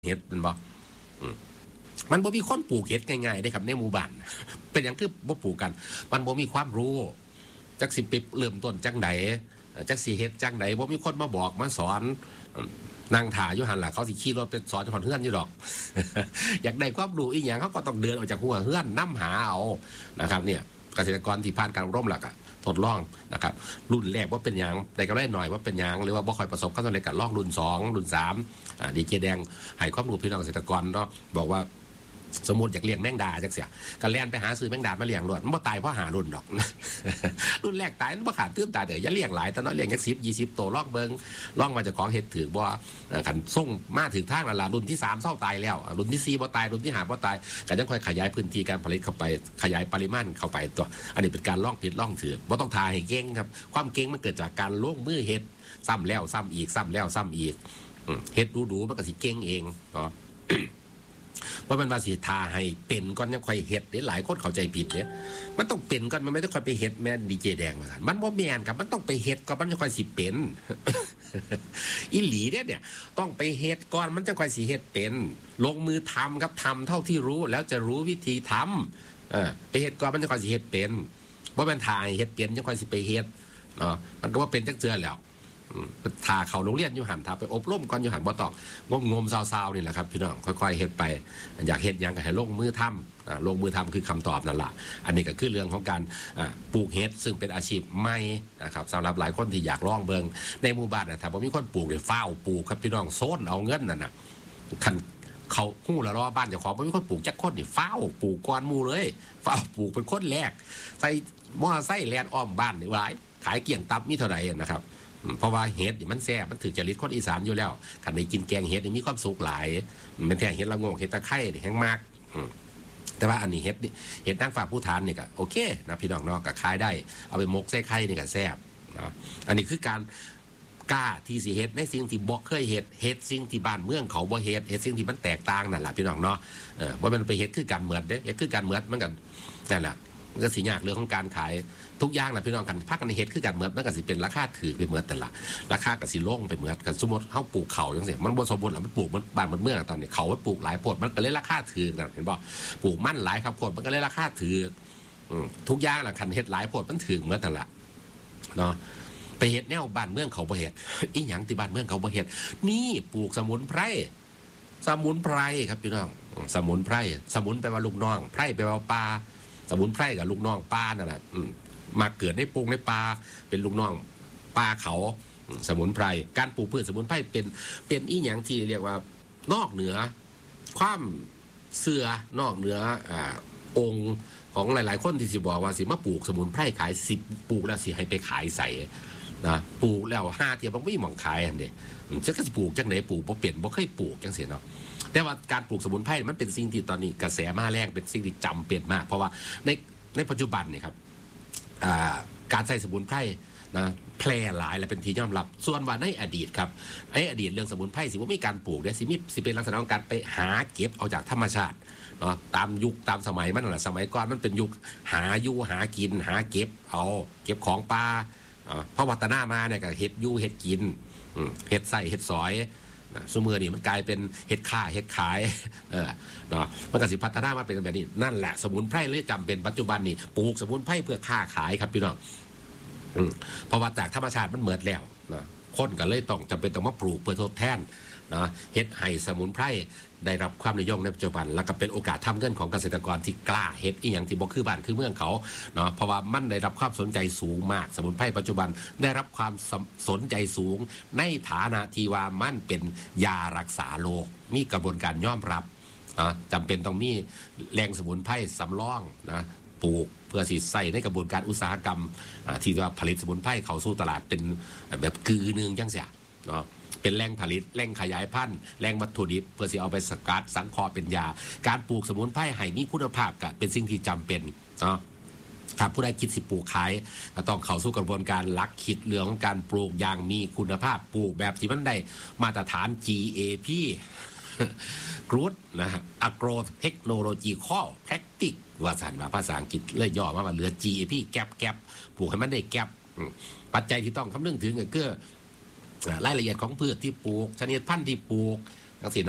เห็ดมันบอกมันบ่มีคนปลูกเห็ดง่ายๆได้ครับในหมู่บ้านเป็นอย่างคือบ่ปลูกกันมันบ่มีความรู้จักสิไปเริ่มต้นจังไดจักสิเฮ็ดจังไดบ่มีคนมาบอกมาสอนนั่งถ่ายอยู่หันล่ะเขาสิขี่รถไปสอนคนเฮือนอยู่ดอกอยากได้ความรู้อีหยังเขาก็ต้องเดินออกจากหัวเฮือนนำหาเอานะครับเนี่ยเกษตรกรที่ผ่านการอบรมหลักทดลองนะครับรุ่นแรกว่าเป็นอย่างแต่ก็ได้หน่อยว่าเป็นอย่างหรือว่าบ่ค่อยประสบความสำเร็จกับลองรุ่น2รุ่น3ดีเจแดงให้ความรู้พี่น้องเกษตรกรเนาะบอกว่าสมมติอยากเลี้ยงแมงดาจักเสียก็แล่นไปหาซื้อแมงดามาเลี้ยงรวดมันบ่ตายเพราะหารุ่นดอกรุ่นแรกตายมันบ่ขาดตื้มตาเดี๋ยวอย่าเลี้ยงหลายแต่เนาะเลี้ยงแค่10-20ตัวลอกเบิ่งลองมาจากของเฮ็ดถือบ่ขันส่งมาถึงทางแล้วล่ะรุ่นที่3เศร้าตายแล้วรุ่นที่4บ่ตายรุ่นที่5บ่ตายก็ยังค่อยขยายพื้นที่การผลิตเข้าไปขยายปริมาณเข้าไปตัวอันนี้เป็นการลองผิดลองถือบ่ต้องทายให้เก่งครับความเก่งมันเกิดจากการลงมือเฮ็ดซ้ำแล้วซ้ำอีกซ้ำแล้วซ้ำอีกเฮ็ดดูๆมันก็สิเก่งเองเนาะว่ามันว่าสิทาให้เป็นก่อนยังค่อยเฮ็ดเด้หลายคนเข้าใจผิดเนี่ยมันต้องเป็นก่อนมันไม่ได้ค่อยไปเฮ็ดแม่นดีเจแดงว่าซั่นมันบ่แม่นครับมันต้องไปเฮ็ดก่อนมันจะค่อยสิเป็นอีหลีเนี่ยต้องไปเฮ็ดก่อนมันจะค่อยสิเฮ็ดเป็นลงมือทำครับทำเท่าที่รู้แล้วจะรู้วิธีทำไปเฮ็ดก่อนมันจะค่อยสิเฮ็ดเป็นบ่แม่นทาให้เฮ็ดเป็นจังค่อยสิไปเฮ็ดเนาะมันก็ว่าเป็นจักเทื่อแล้วถ้าเขาโรงเรียนอยู่หันถ้าไปอบรมก่อนอยู่หันบ่ต้องงมซาวๆนี่แหละครับพี่น้องค่อยๆเฮ็ดไปอยากเฮ็ดยังก็ให้ลงมือทำลงมือทำคือคำตอบนั่นแหละอันนี้ก็คือเรื่องของการปลูกเฮ็ดซึ่งเป็นอาชีพใหม่นะครับสำหรับหลายคนที่อยากลองเบิ่งในหมู่บ้านถ้าบ่มีคนปลูกเนี่ยฟ้าวปลูกครับพี่น้องโซนเอาเงินนั่นน่ะคันเขาฮู้แล้วว่าบ้านเจ้าของบ่มีคนปลูกจักคนนี่ฟ้าวปลูกก่อนหมู่เลยฟ้าวปลูกเป็นคนแรกใส่มอไซค์แล่นอ้อมบ้านนี่หลายขายเกี่ยงตับมีเท่าไหร่นะครับเพราะว่าเห็ดมันแซ่บมันถือจริตคนอีสานอยู่แล้วคันได้กินแกงเห็ดมีความสุขหลายมันแท้เห็ดละโงกเห็ดตะไคร้แห้งมากแต่ว่าอันนี้เห็ดนางฟ้าผู้ทานนี่ก็โอเคนะพี่น้องเนาะก็ขายได้เอาไปหมกใส่ไข่นี่ก็แซ่บนะอันนี้คือการกล้าที่สิเฮ็ดในสิ่งที่บ่เคยเฮ็ดสิ่งที่บ้านเมืองเขาบ่เฮ็ดสิ่งที่มันแตกต่างนั่นแหละพี่น้องเนาะว่ามันไปเฮ็ดคือการเหมือดเด้เฮ็ดคือการเหมือดมันก็นั่นแหละมันก็สิยากเรื่องของการขายทุกอย่างนะพี่น้องกันพักกันเฮ็ดคือกันเหมือนมันก็สิเป็นราคาถือไปเหมือนแต่ละราคาก็สิลงไปเหมือนกันสมมติเฮาปลูกเขาจังซี่มันบ่สมบูรณ์แล้วมันปลูกมันบ้านมันเมืองตอนนี้เขามันปลูกหลายโพดมันก็เลยราคาถือกันเห็นบ่ปลูกมันหลายครับโพดมันก็เลยราคาถือทุกอย่างน่ะคันเฮ็ดหลายโพดมันถือเหมือนแต่ละเนาะไปเฮ็ดแนวบ้านเมืองเขาบ่เฮ็ดอีหยังที่บ้านเมืองเขาบ่เฮ็ดนี่ปลูกสมุนไพรครับพี่น้องสมุนไพรสมุนแปลว่าลูกน้องไพรแปลว่าปลาสมุนไพรกับลูกน้องป้านั่นแหละมาเกิดในปลูกในป่าเป็นลูกน้องป่าเขาสมุนไพรการปลูกพืชสมุนไพรเป็นอีหยังที่เรียกว่านอกเหนือความเสื่อนอกเหนือองค์ของหลายๆคนที่สิบอกว่าสิมาปลูกสมุนไพรขาย10ปลูกแล้วสิให้ไปขายใส่นะปลูกแล้ว5เทียบมันไม่หมองขายอันเด้จะก็สิปลูกจังไหนปลูกบ่เป็นบ่เคยปลูกจังซี่เนาะแต่ว่าการปลูกสมุนไพรมันเป็นสิ่งที่ตอนนี้กระแสมาแรงเป็นสิ่งที่จำเป็นมากเพราะว่าในปัจจุบันเนี่ยครับการใช้สมุนไพรนะแพร่หลายและเป็นที่ยอมรับส่วนว่าในอดีตครับในอดีตเรื่องสมุนไพรสิว่ามีการปลูกเนี่ยสิเป็นลักษณะของการไปหาเก็บเอาจากธรรมชาติเนาะตามยุคตามสมัยมันแหละสมัยก่อนมันเป็นยุคหาอยู่หากินหาเก็บเอาเก็บของป่าพอวัฒนามาเนี่ยก็เฮ็ดอยู่เฮ็ดกินเฮ็ดใส่เฮ็ดสอยสมัยนี้มันกลายเป็นเฮ็ดค่าเฮ็ดขายเนาะมันก็สิพัฒนามาเป็นแบบนี้นั่นแหละสมุนไพรเลยจำเป็นปัจจุบันนี้ปลูกสมุนไพรเพื่อค้าขายครับพี่น้องเพราะว่าจากธรรมชาติมันเหมือนแล้วนะคนก็เลยต้องจำเป็นต้องมาปลูกเพื่อทดแทนนะเฮ็ดให้สมุนไพรได้รับความนิยมในปัจจุบันแล้วก็เป็นโอกาสทำเงินของเกษตรกรที่กล้าเฮ็ดอีหยังที่บ่คือบ้านคือเมืองเขาเนาะเพราะว่ามันได้รับความสนใจสูงมากสมุนไพรปัจจุบันได้รับความสนใจสูงในฐานะที่ว่ามันเป็นยารักษาโรคมีกระบวนการยอมรับจำเป็นต้องมีแหล่งสมุนไพรสำรองนะปลูกเพื่อสิใส่ในกระบวนการอุตสาหกรรมที่ว่าผลิตสมุนไพรเข้าสู่ตลาดเป็นแบบกือนึงจังซี่เนาะเป็นแหล่งผลิตแหล่งขยายพันธุ์แหล่งวัตถุดิบเพื่อสิเอาไปสกัดสังเคราะห์เป็นยาการปลูกสมุนไพรให้มีคุณภาพก็เป็นสิ่งที่จำเป็นเนาะถ้าผู้ใดคิดสิปลูกขายก็ต้องเข้าสู่กระบวนการลักคิดเรื่องของการปลูกอย่างมีคุณภาพปลูกแบบที่มันได้มาตรฐาน GAP กรูดนะฮะ Agro Technological Practice ว่าสันว่าภาษาอังกฤษเลยย่อมาว่าเหลือ GAP แก๊ปปลูกให้มันได้แก๊ปปัจจัยที่ต้องคำนึงถึงก็คือรายละเอียดของพืชที่ปลูกชนิดพันธุ์ที่ปลูกจังซี่เนาะ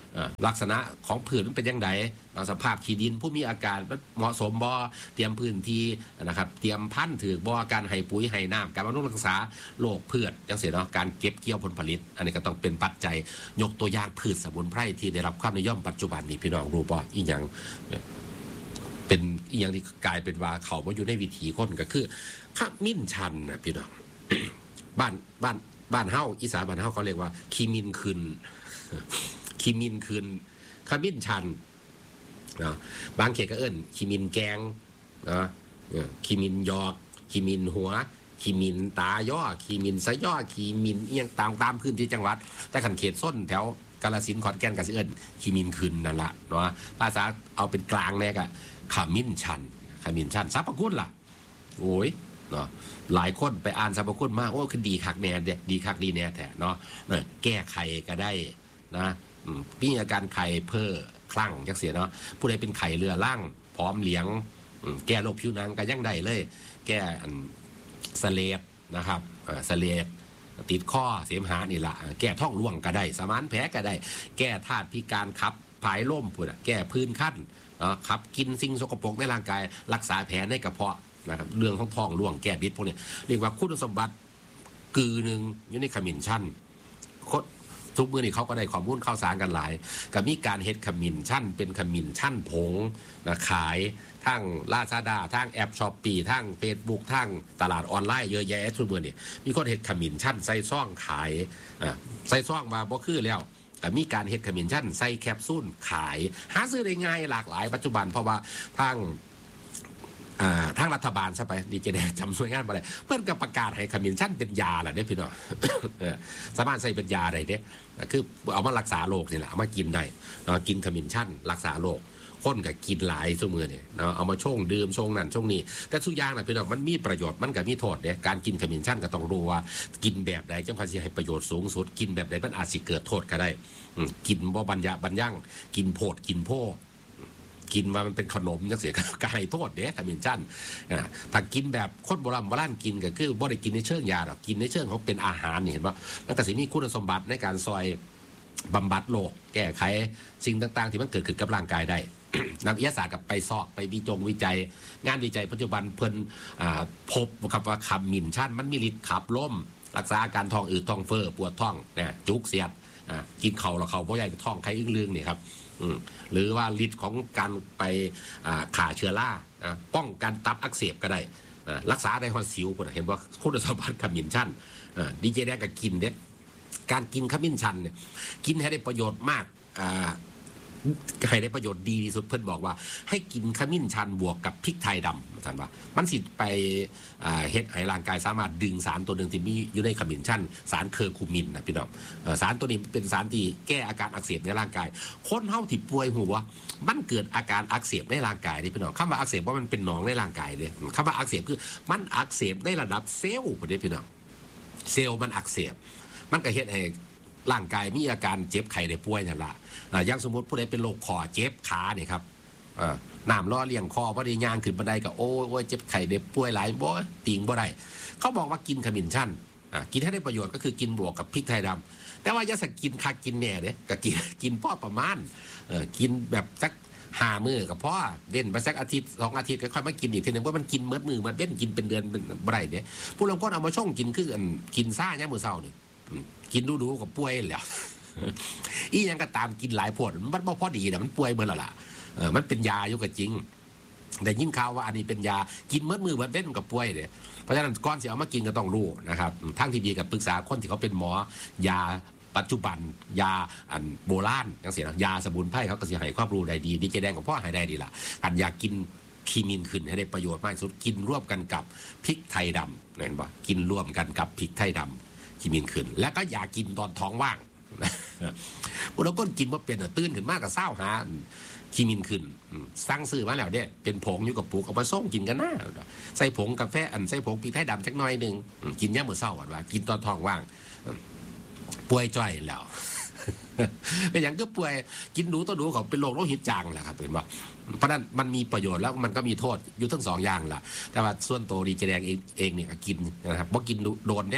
ลักษณะของพืชมันเป็นยังไงสภาพขี้ดินผู้มีอาการเหมาะสมบ่เตรียมพื้นที่นะครับเตรียมพันธุ์ถือบ่การให้ปุ๋ยให้น้ำการบำรุงรักษาโรคพืชจังซี่เนาะการเก็บเกี่ยวผลผลิตอันนี้ก็ต้องเป็นปัจจัยยกตัวอย่างพืชสมุนไพรที่ได้รับความนิยมปัจจุบันนี้พี่น้องรู้บ่อีหยังเป็นอีหยังที่กลายเป็นว่าเขาบ่อยู่ในวิถีคนก็คือขมิ้นชันนะพี่น้อง บ้านเฮาอีสานบ้านเฮาเขาเรียกว่าขีมินคืนขีมินคืนขมิ้นชันนะบางเขตก็เอิ้นขีมินแกงนะขีมินยอกขีมินหัวขีมินตาย่อขีมินสะย่อขีมินเอียงตามพื้นที่จังหวัดแต่ขันเขตส้นแถวกาฬสินธุ์ขอนแก่นก็สิเอิ้นขีมินคืนนั่นละเนาะภาษาเอาเป็นกลางแน่ก็ขมิ้นชันขมิ้นชันสรรพคุณล่ะโอ้ยเนาะหลายคนไปอ่านสรรพคุณมากโอ้คือดีคักแน่เด็ดดีคักดีแน่แท้เนาะแก้ไขก็ได้นะมีอาการไข้เพ้อคลั่งจังเสียเนาะผู้ใดเป็นไข้เรือล่างพร้อมเลี้ยงแก้โรคผิวหนังก็ยังได้เลยแก้สเลดนะครับสเลดติดข้อเสมหะนี่ละแก้ท้องร่วงก็ได้สมานแผลก็ได้แก้ธาตุพิการขับผายล่มพูดแก้พื้นขั้นขับกินสิ่งสกปรกในร่างกายรักษาแผลในกระเพาะนะครับเรื่องของท้องร่วงแก้บิดพวกนี้เรียกว่าคุณสมบัติกือหนึ่งอยู่ในขมิ้นชันทุกมื้อนี่เขาก็ได้ข้อมูลข่าวสารกันหลายกับมีการเฮ็ดขมิ้นชั่นเป็นขมิ้นชั่นผงนะขายทั้งLazadaทั้งแอป Shopee ทั้ง Facebook ทั้งตลาดออนไลน์เยอะแยะทุกมื้อนี่มีคนเฮ็ดขมิ้นชั่นใส่ซองขายใส่ซองมาบ่คือแล้วแต่มีการเฮ็ดขมิ้นชั่นใส่แคปซูลขายหาซื้อได้ง่ายหลากหลายปัจจุบันเพราะว่าทางรัฐบาลซะไปดีเจแดงจำหน่วยงานมาเลยเพื่อนกับประกาศให้ขมิ้นชั่นเป็นยาแหละเนี่ยพี่น้อง สามารถใส่เป็นยาได้เนี่ยคือเอามารักษาโรคนี่แหละเอามากินได้กินขมิ้นชั่นรักษาโรคคนกับกินหลายชั่วโมงเนี่ยเอามาช่วงดื่มช่วงนั้นช่วงนี้แต่ทุกอย่างนะพี่น้องมันมีประโยชน์มันกับมีโทษเนี่ยการกินขมิ้นชั่นก็ต้องรู้ว่ากินแบบใดจะพาสิให้ประโยชน์สูงสุดกินแบบใดมันอาจสิเกิดโทษก็ได้กินบ่บรรยั่งกินโพดกินโพกินว่ามันเป็นขนมจังเสียกายโทษเด้ขมิ้นชันถ้ากินแบบคนโบราณกินก็คือบ่ได้กินในเชิงยาหรอกกินในเชิงของเป็นอาหารนี่เห็นป่ะแล้วก็สิมีคุณสมบัติในการซอยบำบัดโรคแก้ไขสิ่งต่างๆที่มันเกิดขึ้นกับร่างกายได้ นักวิทยาศาสตร์กับไปซอกไปวิจัยงานวิจัยปัจจุบันเพิ่นพบครับว่าขมิ้นชันมันมีฤทธิ์ขับลมรักษาอาการท้องอืดท้องเฟ้อปวดท้องเนี่ยจุกเสียดกินเข่าแล้วเขาเพราะใหญ่ท้องไข้อึ้งลึงเนี่ยครับหรือว่าฤทธิ์ของการไปฆ่าเชื้อราป้องกันตับอักเสบก็ได้รักษาได้ฮอดสิวเห็นว่าคุณสมบัติขมิ้นชันดีเจแดงก็กินเด็ดการกินขมิ้นชันเนี่ยกินให้ได้ประโยชน์มากให้ได้ประโยชน์ดีที่สุดเพื่อนบอกว่าให้กินขมิ้นชันบวกกับพริกไทยดำท่านว่ามันสิไปเฮ็ดให้ร่างกายสามารถดึงสารตัวหนึ่งที่มีอยู่ในขมิ้นชันสารเคอร์คูมินนะพี่น้องสารตัวนี้เป็นสารที่แก้อาการอักเสบในร่างกายคนเฮาที่ป่วยหัวมันเกิดอาการอักเสบในร่างกายนี่พี่น้องคำว่าอักเสบว่ามันเป็นหนองในร่างกายเลยคำว่าอักเสบคือมันอักเสบในระดับเซลล์พี่น้องเซลล์มันอักเสบมันก็เฮ็ดให้ร่างกายมีอาการเจ็บไข้ได้ป่วยนั่นละอย่างสมมติผู้ใดเป็นโรคคอเจ็บขาเนี่ยครับน้ำล่อเลี้ยงคอพอดีย่างขึ้นบันไดก็โอ้ยเจ็บไข้ได้ป่วยหลายบ่ติงบ่ได้เขาบอกว่ากินขมิ้นชันกินให้ได้ประโยชน์ก็คือกินบวกกับพริกไทยดำแต่ว่าอย่าสักกินคักกินแหน่เนี่ยก็กินพ่อประมาณกินแบบสัก5 มื้อกับพ่อเด่นไปสักอาทิตย์2 อาทิตย์ค่อยมากินอีกทีนึงว่ามันกินมื้อมือมันเด่นกินเป็นเดือนเป็นบ่ได้เนี่ยผู้ลางคนเอามาช่องกินคือกินซ่าเนี่ยมื้อเช้านี่กินดูกับป่วยแล้วอียังก็ตามกินหลายผลมันบ่พอดีนะมันป่วยเมื่อล่ะมันเป็นยาอยู่ก็จริงแต่ยิ่งข่าวว่าอันนี้เป็นยากินเมื่อมือมันเป็นกับป่วยเนี่ยเพราะฉะนั้นก่อนสิเอามากินก็ต้องรู้นะครับทั้งที่ดีกับปรึกษาคนที่เขาเป็นหมอยาปัจจุบันยาโบราณอย่างเสียยาสมุนไพรเขาก็สิให้ความรู้ได้ดีดีเจแดงกับพ่อให้ได้ดีล่ะอันอยากกินขีมินขึ้นให้ได้ประโยชน์มากที่สุดกินร่วมกันกับพริกไทยดำเห็นป่ะกินร่วมกันกับพริกไทยดำขีมินขึ้นแล้วก็อย่ากินตอนท้องว่างพวกเราก็กินว่าเป็นตื่นขึ้นมากกับเศร้าหาขีมินขึ้นสร้างซื้อมาแล้วเนี่ยเป็นผงอยู่กับปุกเอามาส่งกินกันนะใส่ผงกาแฟใส่ผงพริกไทยดำสักหน่อยหนึ่งกินย่ามื้อเศร้าว่ากินตอนท้องว่างป่วยจ้อยแล้วเป็นอย่างก็ป่วยกินดูตัวดูเขาเป็นโรคโลหิตจางแหละครับเป็นว่าเพราะนั้นมันมีประโยชน์แล้วมันก็มีโทษอยู่ทั้ง2 อย่างแหละแต่ว่าส่วนตัวดีเจแดงเองเนี่ยกินนะครับเพราะกินโดนเนี่ย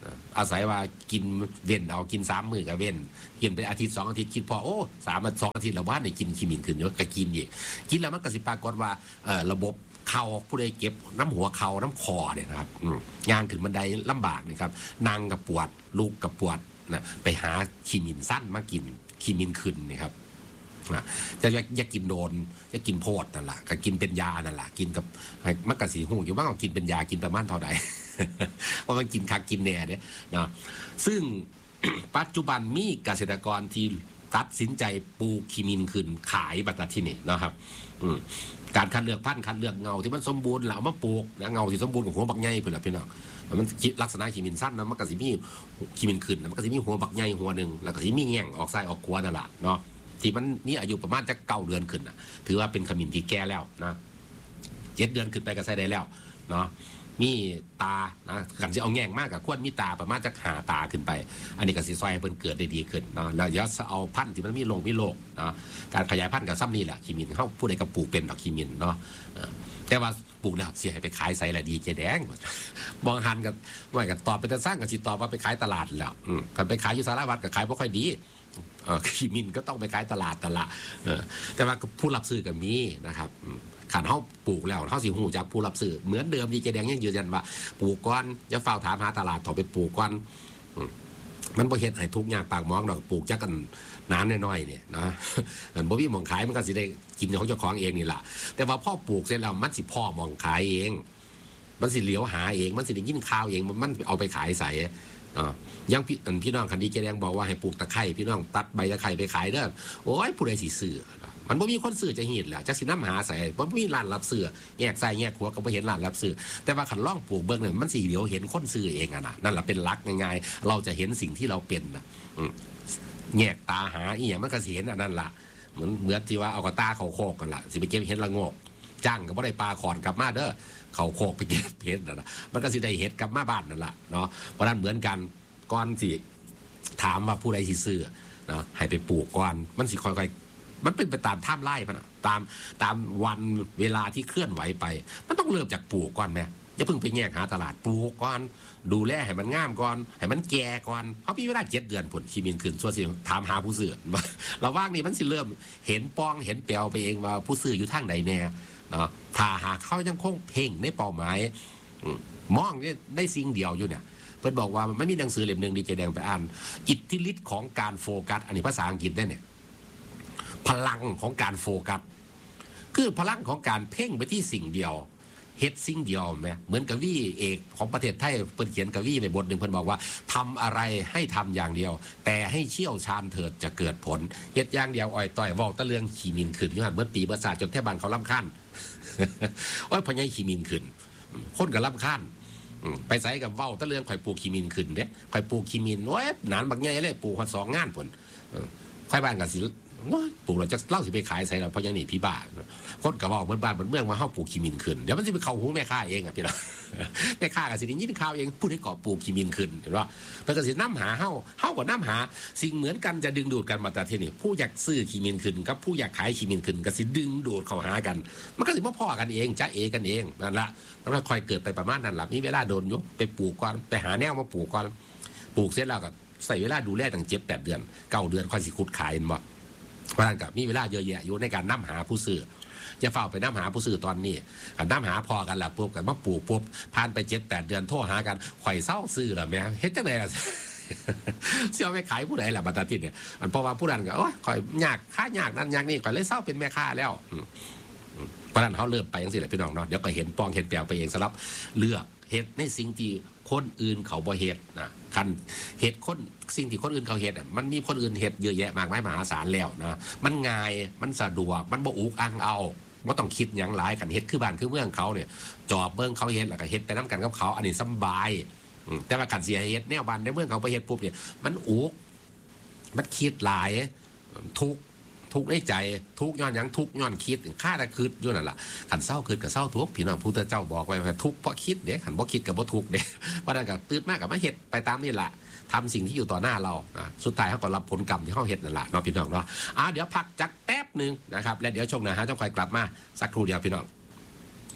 อาศัยว่ากินเว้นเอากิน3 มื้อก็เว้นกินไปอาทิตย์2 อาทิตย์คิดพอโอ้2 อาทิตย์แล้วว่าได้กินขี้มินขึ้นเยอะก็กินอีกกินแล้วมันก็สิปรากฏว่าระบบเข่าผู้ใดเก็บน้ำหัวเข่าน้ำคอเนี่ยนะครับย่างขึ้นบันไดลำบากนะครับนั่งกับปวดลุกกับปวดนะไปหาขี้มินสั้นมากินขี้มินขึ้นนี่ครับจะอยากกินโดนจะกินโพดนั่นแหละก็กินเป็นยานั่นแหละกินกับมักกะสีหูอยู่ว่าเอากินเป็นยากินประมาณเท่าไหร่เพราะมันกินคักกินแหน่เนี่ยนะซึ่ง ปัจจุบันมีเกษตรกรที่ตัดสินใจปลูกขี้มินขึ้นขายบัตรที่นี่นะครับการคัดเลือกพันธุ์คัดเลือกเงาที่มันสมบูรณ์แล้วมาปลูกนะเงาที่สมบูรณ์ของหัวบักใหญ่เพื่อนพี่น้องมันลักษณะขี้มินสั้นนะมันก็สิมีขี้มินขึ้นมันก็สิมีหัวบักใหญ่หัวหนึ่งแล้วก็สิมีแง่งออกซ้ายออกขวานั่นแหละเนาะที่มันนี่อายุประมาณจะ9 เดือนขึ้นนะถือว่าเป็นขมิ้นที่แก่แล้วนะ7 เดือนขึ้นไปก็ใช้ได้แล้วเนาะมีตานะกันจะเอาแง่งมากกับควรมีตาประมาณจะ5 ตาขึ้นไปอันนี้ก็สิซอยให้เพิ่นเกิดได้ดีขึ้นเนาะแล้วอย่าเอาพันธุ์ที่มันมีโรคนะการขยายพันธุ์กับซ้ำนี่แหละขี้มินเขาผู้ใดก็ปลูกเป็นดอกขี้มินเนาะแต่ว่าปลูกแล้วเสียให้ไปขายใส่ละดีเจแดงมองหันกับว่ากับตอบเป็นตาสร้างกับสิตอบว่าไปขายตลาดแล้วกันไปขายอยู่สารวัตรกับขายไม่ค่อยดีขี้มินก็ต้องไปขายตลาดแต่ว่าผู้รับซื้อก็มีนะครับขันเขาปลูกแล้วเขาสิหูจากผู้รับซื้อเหมือนเดิมดีเจแดงยังยืนยันว่าปลูกก้อนจะเฝ้าถามหาตลาดถอไปปลูกก้อนมันบ่เฮ็ดให้ทุกอย่างปากมองดอกปลูกจักกันน้ำน้อยๆเนี่ยนะมันบ่มีหม่องขายมันก็สิได้กินของเจ้าของเองนี่แหละแต่ว่าพ่อปลูกเสร็จแล้วมันสิพ่อหม่องขายเองมันสิเหลียวหาเองมันสิได้ยินข่าวเองมันเอาไปขายใส่ยังพี่น้องคันดีเจแดงบอกว่าให้ปลูกตะไคร้พี่น้องตัดใบตะไคร้ไปขายเด้อโอ้ยผู้ใดสิซื้อมันบ่มีคนซื้อจะเห็นแหละจักสิน้ำหาใส่บ่มีร้านรับซื้อแยกใส่แยกหัวก็บ่เห็นร้านรับซื้อแต่ว่าขันล่องปลูกเบิ่งเนี่ยมันสิเดี๋ยวเห็นคนซื้อเองอะนะนั่นแหละเป็นหลักง่ายๆเราจะเห็นสิ่งที่เราเป็นนะแยกตาหาอีหยังมันก็สิเห็นอันนั้นล่ะเหมือนที่ว่าเอากระตาเขาโคกกันล่ะสิไปเก็บเห็ดละโงกจ้างก็บ่ได้ปลาขอนกลับมาเด้อเขาโคกไปเก็บเห็ดนั่นล่ะมันก็สิได้เห็ดกลับมาบ้านนั่นล่ะเนาะเพราะนั้นเหมือนกันก่อนสิถามว่าผู้ใดสิซื้อนะให้ไปปลูกก่อนมันสิค่อยๆมันเป็นไปตามไทม์ไลน์มันตามวันเวลาที่เคลื่อนไหวไปมันต้องเริ่มจากปลูกก่อนแม่อย่าเพิ่งไปแยกหาตลาดปลูกก่อนดูแลให้มันงามก่อนให้มันแก่ก่อนเพราะพี่เวลา7 เดือนผลขี้มินขึ้นส่วนสิถามหาผู้ซื้อเราว่างนี่มันสิเริ่มเห็นปองเห็นแปลวไปเองว่าผู้ซื้ออยู่ทางไหนแน่เนาะถ้าหากเขายังคงเพ่งในเป้าหมายมองได้สิ่งเดียวอยู่เนี่ยเพิ่นบอกว่ามันมีหนังสือเล่มนึงดีเจแดงไปอ่านอิทธิฤทธิ์ของการโฟกัสอันนี้ภาษาอังกฤษได้เนี่ยพลังของการโฟกัสคือพลังของการเพ่งไปที่สิ่งเดียวเฮ็ดสิ่งเดียวไหมเหมือนกวีเอกของประเทศไทยเพิ่นเขียนกวีในบทหนึ่งเพิ่นบอกว่าทำอะไรให้ทำอย่างเดียวแต่ให้เชี่ยวชาญเถิดจะเกิดผลเฮ็ดอย่างเดียวอ่อยต่อยบอกตะเลืองขี้มินขึ้นอยู่หั่นเมื่อปีเมื่อศาสตร์จนแทบบ้านเขารำคาญโอ้ยพญายขี้มินขึ้นคนก็รำคาญไปใส่กับเว้าตะเลืองข่อยปลูกขี้มินขึ้นเด้ข่อยปลูกขี้มินโอ้ยหนานบักใหญ่เลยปลูกฮอด2 งานพุ่นข่อยบ้านก็สิปลูกเราจะเล่าสิไปขายใส่เราเพราะยังหนีพี่บ้าคนกับว่าเหมือนบ้านเหมือนเมืองมาเข้าปลูกขี้มินขึ้นเดี๋ยวมันจะไปเข้าหูแม่ค้าเองอ่ะพี่น้องแม่ค้ากับสิ่งนี้ข่าวเองพูดให้ก่อปลูกขี้มินขึ้นเห็นว่าเพื่อสิน้ำหาเฮ้ากับน้ำหาสิ่งเหมือนกันจะดึงดูดกันมาแต่ที่นี่ผู้อยากซื้อขี้มินขึ้นกับผู้อยากขายขี้มินขึ้นก็สิดึงดูดเข้าหากันมันก็สิมาพ่อกันเองจ้าเอกันเองนั่นละแล้วคอยเกิดไปประมาณนั้นแหละมีเวลาโดนยุบไปปลูกก่อนไปหาแนวมาปลูกก่อนปลูกเสร็จแล้วก็ใส่เวลาดูแลตั้ง7-8 เดือน9 เดือนค่อยสิขุดขายบ่เพราะนั้นก็มีเวลาเยอะแยะอยู่ในการนำหาผู้ซื้อจะเฝ้าไปนำหาผู้ซื้อตอนนี้นำหาพอกันละปุ๊บกันมาปลูกปุ๊บผ่านไป7-8 เดือนโทรหากันข่อยเศร้าซื้อหรอแม่เฮ็ดจังได๋ล่ะเสี่ยวไปขายผู้ใดล่ะบัดนี้เนี่ยมันเพราะว่าผู้นั้นก็โอ้ยข่อยยากค่ายากนั่นยากนี่ข่อยเลยเศร้าเป็นแม่ค้าแล้วเพราะนั้นเขาเริ่มไปจังซี่แหละพี่น้องเนาะเดี๋ยวก็เห็นปองเห็นแปลวไปเองสำหรับเลือกเฮ็ดในสิ่งที่คนอื่นเขาบ่เฮ็ดนะคันเฮ็ดคนสิ่งที่คนอื่นเขาเฮ็ดมันมีคนอื่นเฮ็ดเยอะแยะมากมายมหาศาลแล้วนะมันง่ายมันสะดวกมันบ่อุกอังเอาบ่ต้องคิดหยังหลายกันเฮ็ดคือบ้านคือเมืองเขาเนี่ยจอบเบิ่งเขาเฮ็ดแล้วก็เฮ็ดไปนํกันกับเขาอันนี้สบายแต่ว่าการเสียเฮ็ดแนวบ้านในเมืองเขาไปเฮ็ดปุ๊บเนี่ยมันอุกมันคิดหลายทุกในใจทุกย้อนหยังทุกย้อนคิดค่าแต่คิดอยู่นั่นล่ะขันเศร้าคิดกับเศร้าทุกพี่น้องพุทธเจ้าบอกไว้ว่าทุกเพราะคิดเด้ขันบ่คิดกับบ่ทุกเด้เพราะนั้นก็ตื่นมากกับมาเฮ็ดไปตามนี่แหละทำสิ่งที่อยู่ต่อหน้าเราสุดท้ายเขาก็รับผลกรรมที่เขาเฮ็ดนั่นแหละเนาะพี่น้องเนาะเดี๋ยวพักจักแป๊บนึงนะครับและเดี๋ยวช่วงหน้าฮะจะคอยกลับมาสักครู่เดียวพี่น้อง